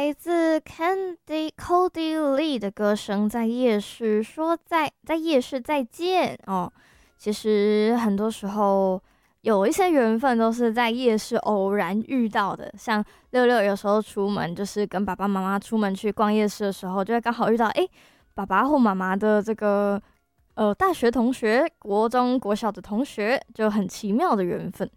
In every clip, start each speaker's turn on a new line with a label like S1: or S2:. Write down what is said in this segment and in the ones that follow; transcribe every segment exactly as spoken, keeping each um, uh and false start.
S1: 来自 Candy Cody Lee 的歌声，在夜市说在在夜市再见哦。其实很多时候有一些缘分都是在夜市偶然遇到的，像六六有时候出门就是跟爸爸妈妈出门去逛夜市的时候，就会刚好遇到哎爸爸或妈妈的这个呃大学同学、国中国小的同学，就很奇妙的缘分。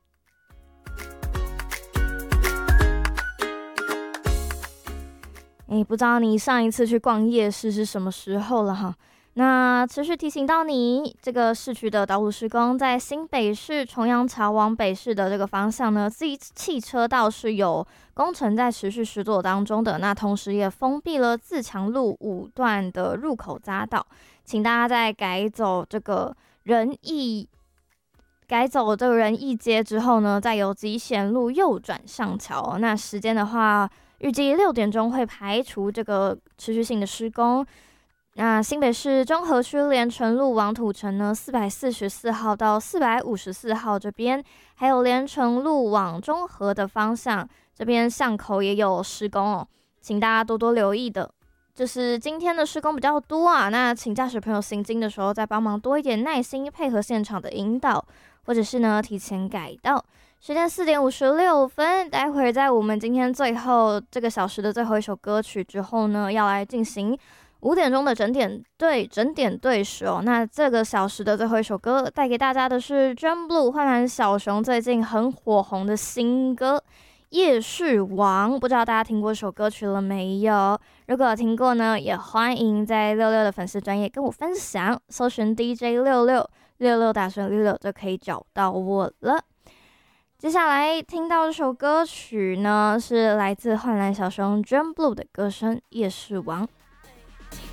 S1: 哎，不知道你上一次去逛夜市是什么时候了哈？那持续提醒到你，这个市区的道路施工，在新北市重阳桥往北市的这个方向呢，自汽车道是有工程在持续施作当中的。那同时也封闭了自强路五段的入口匝道，请大家在改走这个仁义改走这个仁义街之后呢，再由集贤路右转上桥。那时间的话，预计六点钟会排除这个持续性的施工。那新北市中和区连城路往土城呢，四百四十四号到四百五十四号这边，还有连城路往中和的方向，这边巷口也有施工哦，请大家多多留意的。就是今天的施工比较多啊，那请驾驶朋友行经的时候再帮忙多一点耐心，配合现场的引导，或者是呢提前改道。时间四点五十六分，待会儿在我们今天最后这个小时的最后一首歌曲之后呢，要来进行五点钟的整点对整点对时哦。那这个小时的最后一首歌带给大家的是 John Blue 幻蓝小熊最近很火红的新歌《夜市王》，不知道大家听过这首歌曲了没有？如果有听过呢，也欢迎在六六的粉丝专页跟我分享，搜寻 D J 六六六六大顺六六就可以找到我了。接下来听到这首歌曲呢，是来自幻蓝小熊 John Blue 的歌声《夜市王》。